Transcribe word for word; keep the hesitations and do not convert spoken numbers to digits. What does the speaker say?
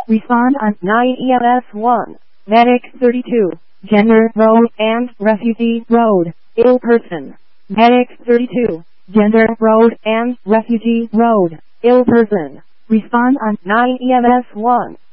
Respond on nine E M S one. Medic thirty-two. Gender, road, And refugee road. ill person. Medic thirty-two. Gender, road, And refugee road. ill person. Respond on nine E M S one.